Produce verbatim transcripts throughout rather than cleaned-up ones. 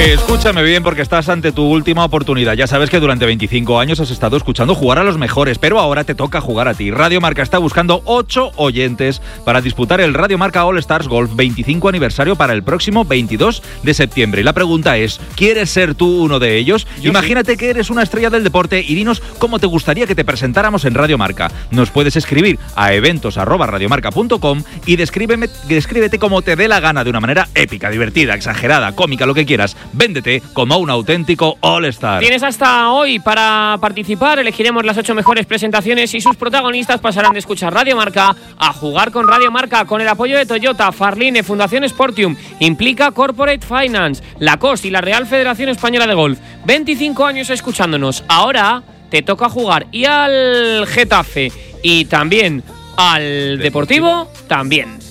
Escúchame bien porque estás ante tu última oportunidad. Ya sabes que durante veinticinco años has estado escuchando jugar a los mejores, pero ahora te toca jugar a ti. Radio Marca está buscando ocho oyentes para disputar el Radio Marca All Stars Golf veinticinco aniversario para el próximo veintidós de septiembre. Y la pregunta es, ¿quieres ser tú uno de ellos? Yo Imagínate sí. que eres una estrella del deporte y dinos cómo te gustaría que te presentáramos en Radio Marca. Nos puedes escribir a eventos arroba radiomarca punto com y descríbeme, descríbete como te dé la gana, de una manera épica, divertida, exagerada, cómica, lo que quieras. Véndete como un auténtico All-Star. Tienes hasta hoy para participar. Elegiremos las ocho mejores presentaciones y sus protagonistas pasarán de escuchar Radio Marca a jugar con Radio Marca, con el apoyo de Toyota, Farline, Fundación Sportium, Implica Corporate Finance, Lacoste y la Real Federación Española de Golf. veinticinco años escuchándonos. Ahora te toca jugar. Y al Getafe y también al Deportivo también.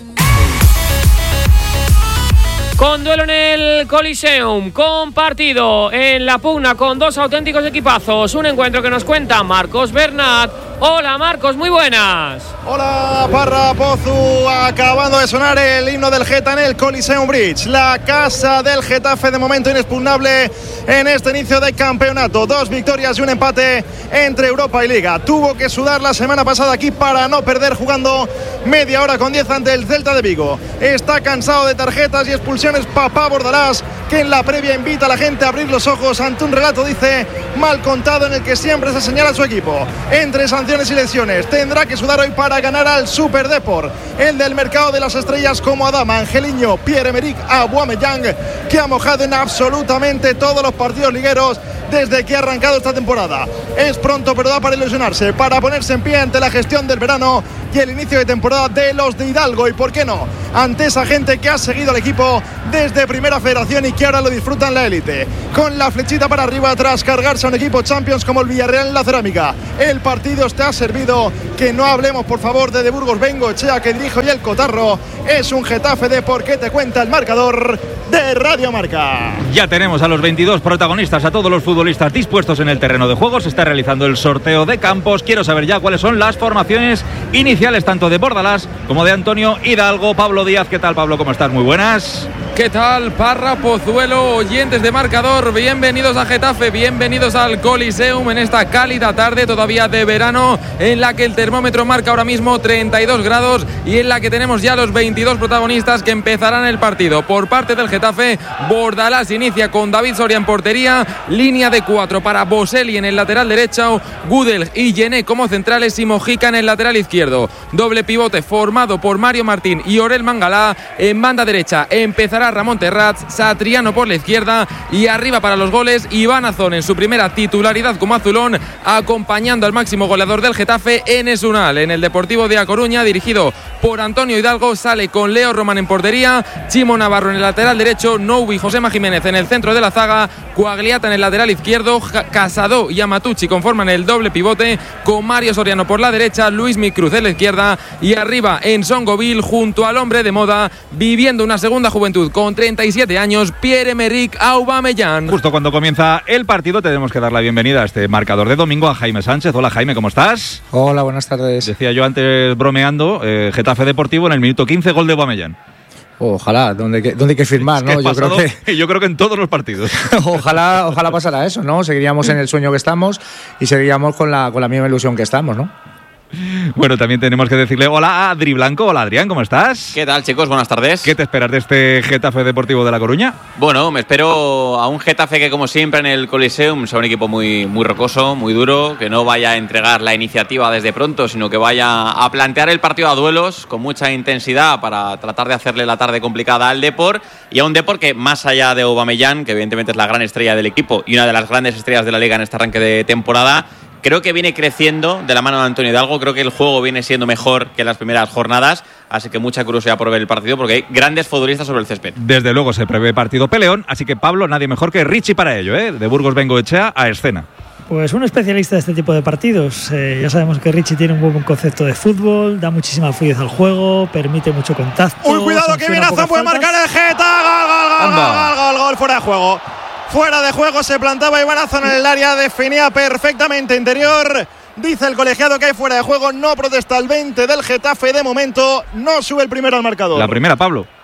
Con duelo en el Coliseum, con partido en la pugna, con dos auténticos equipazos. Un encuentro que nos cuenta Marcos Bernat. Hola Marcos, muy buenas. Hola Parra Pozu, acabando de sonar el himno del Geta en el Coliseum Bridge. La casa del Getafe de momento inexpugnable en este inicio de campeonato. Dos victorias y un empate entre Europa y Liga. Tuvo que sudar la semana pasada aquí para no perder, jugando media hora con diez ante el Celta de Vigo. Está cansado de tarjetas y expulsiones Papá Bordalás, que en la previa invita a la gente a abrir los ojos ante un relato, dice, mal contado, en el que siempre se señala a su equipo. Entre sanciones y lesiones, tendrá que sudar hoy para ganar al Super Depor, el del mercado de las estrellas como Adama, Angeliño, Pierre-Emerick Aubameyang, que ha mojado en absolutamente todos los partidos ligueros desde que ha arrancado esta temporada. Es pronto, pero da para ilusionarse, para ponerse en pie ante la gestión del verano y el inicio de temporada de los de Hidalgo, y por qué no, ante esa gente que ha seguido al equipo desde Primera Federación y que ahora lo disfruta en la élite, con la flechita para arriba tras cargarse a un equipo Champions como el Villarreal en la cerámica. El partido te ha servido, que no hablemos por favor de De Burgos Bengoechea, que dirijo, y el Cotarro. Es un Getafe de por qué te cuenta el marcador de Radio Marca. Ya tenemos a los veintidós protagonistas, a todos los futbolistas dispuestos en el terreno de juego. Se está realizando el sorteo de campos. Quiero saber ya cuáles son las formaciones iniciales tanto de Bordalás como de Antonio Hidalgo. Pablo Díaz, ¿qué tal, Pablo? ¿Cómo estás? Muy buenas. ¿Qué tal, Parra, Pozuelo, oyentes de marcador? Bienvenidos a Getafe, bienvenidos al Coliseum en esta cálida tarde todavía de verano, en la que el termómetro marca ahora mismo treinta y dos grados y en la que tenemos ya los veintidós protagonistas que empezarán el partido. Por parte del Getafe, Bordalás inicia con David Soria en portería, línea de cuatro para Boselli en el lateral derecho, Gudel y Yené como centrales y Mojica en el lateral izquierdo. Doble pivote formado por Mario Martín y Orel Mangalá. En banda derecha empezará Ramón Terrats, Satriano por la izquierda y arriba para los goles Iván Azón en su primera titularidad como azulón, acompañando al máximo goleador del Getafe, Enes Unal. En el Deportivo de A Coruña, dirigido por Antonio Hidalgo, sale con Leo Román en portería, Chimo Navarro en el lateral derecho, Noubi y Josema Jiménez en el centro de la zaga, Coagliata en el lateral izquierdo, Casado y Amatucci conforman el doble pivote, con Mario Soriano por la derecha, Luis Micruz en la izquierda y arriba en Songoville, junto al hombre de moda, viviendo una segunda juventud con treinta y siete años, Pierre-Emerick Aubameyang. Justo cuando comienza el partido tenemos que dar la bienvenida a este marcador de domingo a Jaime Sánchez. Hola Jaime, ¿cómo estás? Hola, buenas tardes. Decía yo antes bromeando, eh, Getafe Deportivo en el minuto quince, gol de Aubameyang. Ojalá, donde, donde hay que firmar, ¿no? Es que yo, creo que, yo creo que en todos los partidos. ojalá, ojalá pasara eso, ¿no? Seguiríamos en el sueño que estamos y seguiríamos con la, con la misma ilusión que estamos, ¿no? Bueno, también tenemos que decirle hola a Adri Blanco. Hola Adrián, ¿cómo estás? ¿Qué tal, chicos? Buenas tardes. ¿Qué te esperas de este Getafe Deportivo de La Coruña? Bueno, me espero a un Getafe que, como siempre en el Coliseum, sea un equipo muy, muy rocoso, muy duro, que no vaya a entregar la iniciativa desde pronto, sino que vaya a plantear el partido a duelos con mucha intensidad para tratar de hacerle la tarde complicada al Depor, y a un Depor que, más allá de Aubameyang, que evidentemente es la gran estrella del equipo y una de las grandes estrellas de la Liga en este arranque de temporada, creo que viene creciendo de la mano de Antonio Hidalgo. Creo que el juego viene siendo mejor que en las primeras jornadas, así que mucha curiosidad por ver el partido porque hay grandes futbolistas sobre el césped. Desde luego se prevé partido peleón, así que Pablo, nadie mejor que Richie para ello, ¿eh? De Burgos Bengoechea a escena. Pues un especialista de este tipo de partidos. Eh, ya sabemos que Richie tiene un buen concepto de fútbol, da muchísima fluidez al juego, permite mucho contacto. ¡Uy, cuidado, que bien Azón puede marcar el Geta! ¡Gol, gol, gol, gol, gol, gol! Fuera de juego. Fuera de juego se plantaba Iván Azón en el área, definía perfectamente interior. Dice el colegiado que hay fuera de juego, no protesta el veinte del Getafe de momento, no sube el primero al marcador. La primera, Pablo.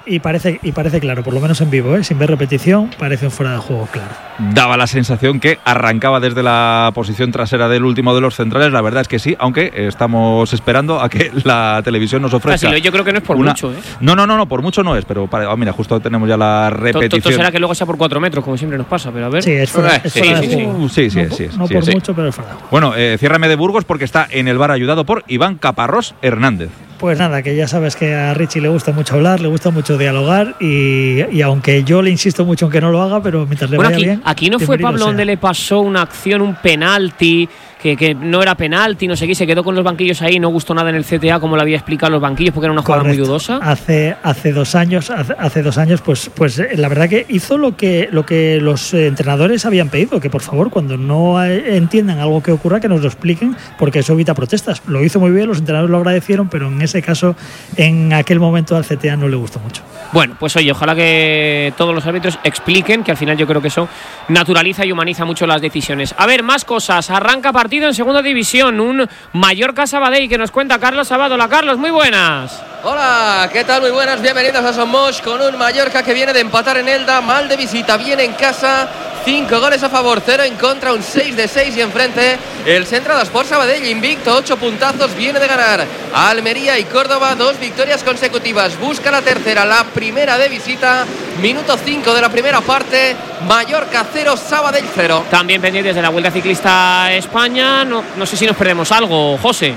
y parece y parece claro, por lo menos en vivo, ¿eh? Sin ver repetición, parece un fuera de juego claro. Daba la sensación que arrancaba desde la posición trasera del último de los centrales, la verdad es que sí, aunque estamos esperando a que la televisión nos ofrezca. Casi, yo creo que no es por una... mucho, ¿eh? No, no, no, no, por mucho no es, pero para... oh, mira, justo tenemos ya la repetición. Todo será que luego sea por cuatro metros, como siempre nos pasa, pero a ver. Sí, es fuera, es sí, fuera sí, de juego. Uh, sí, sí, no, sí, sí, no sí, por sí. mucho, pero es fuera de juego. Bueno, eh, ciérrame de Burgos porque está en el bar ayudado por Iván Caparrós Hernández. Pues nada, que ya sabes que a Richie le gusta mucho hablar, le gusta mucho dialogar y, y aunque yo le insisto mucho en que no lo haga, pero mientras le bueno, vaya aquí, bien. aquí no fue Pablo sea. donde le pasó una acción, un penalti, que, que no era penalti, no sé qué, se quedó con los banquillos ahí, no gustó nada en el C T A como lo había explicado los banquillos porque era una jugada Correcto. muy dudosa. Hace, hace dos años, hace, hace dos años, pues, pues la verdad que hizo lo que, lo que los entrenadores habían pedido, que por favor cuando no entiendan algo que ocurra que nos lo expliquen, porque eso evita protestas. Lo hizo muy bien, los entrenadores lo agradecieron, pero en ese caso, en aquel momento al C T A no le gustó mucho. Bueno, pues oye, ojalá que todos los árbitros expliquen, que al final yo creo que eso naturaliza y humaniza mucho las decisiones. A ver, más cosas. Arranca partido en segunda división, un Mallorca-Sabadell que nos cuenta Carlos Abad. Hola Carlos, muy buenas. Hola, ¿qué tal? Muy buenas, bienvenidos a Somos con un Mallorca que viene de empatar en Elda, mal de visita, viene en casa. Cinco goles a favor, cero en contra, un seis de seis y enfrente el Central Sport Sabadell invicto, ocho puntazos, viene de ganar a Almería y Córdoba, dos victorias consecutivas, busca la tercera, la primera de visita, minuto cinco de la primera parte, Mallorca cero, Sabadell cero. También pendientes de la Vuelta Ciclista España, no, no sé si nos perdemos algo, José.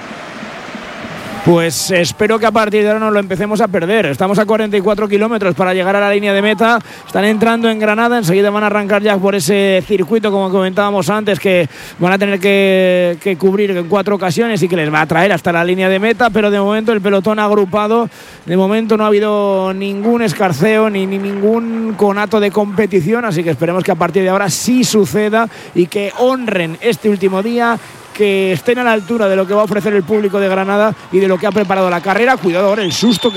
Pues espero que a partir de ahora no lo empecemos a perder. Estamos a cuarenta y cuatro kilómetros para llegar a la línea de meta. Están entrando en Granada, enseguida van a arrancar ya por ese circuito, como comentábamos antes, que van a tener que, que cubrir en cuatro ocasiones y que les va a traer hasta la línea de meta, pero de momento el pelotón agrupado, de momento no ha habido ningún escarceo ni, ni ningún conato de competición, así que esperemos que a partir de ahora sí suceda y que honren este último día, que estén a la altura de lo que va a ofrecer el público de Granada y de lo que ha preparado la carrera. Cuidado ahora el susto que